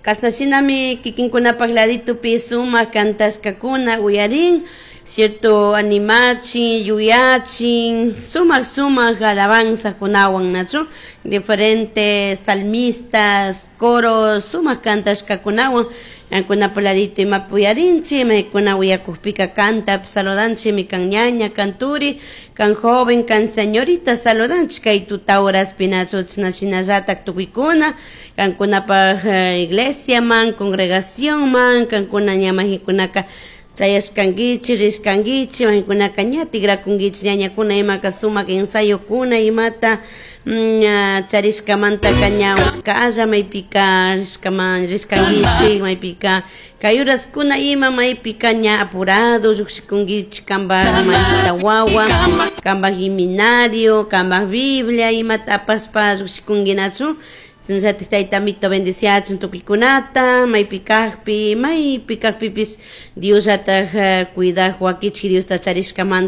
kasnashinami kikinkunapak laditupi sumak kantashkakuna uyarin, cierto animachin, yuyachin, sumak alabanza kunawan nachu, diferentes salmistas, coros, sumak kantashkakunawan, kunapak ladito imapuyarinchi, maykuna uyakukpika canta, saludanchi mi kan ñaña, kan turi, kan joven, kan señorita, saludanchi kay tutawras pinachu chinashinallatak tukuykuna, kan kunapak iglesia man, congregación man, kan kuna ñamajikunaka chayashkankichi, rishkankichi, mankunaka ña tigrakunkichi ñañakuna imaka sumak ensayokuna imata charishkamantaka ña utkalla maypika rishkankichi, maypika kayuraskuna ima maypika ña apurado llukshikunkichi kanpak maypita wawa, kanpak seminario, kanpak biblia imata apashpa llukshikunkichu. Sinsatik taytamito bendiciachun tukikunata, maypikakpipis Dios ataq cuidar wakichik Dios ta charishkamanta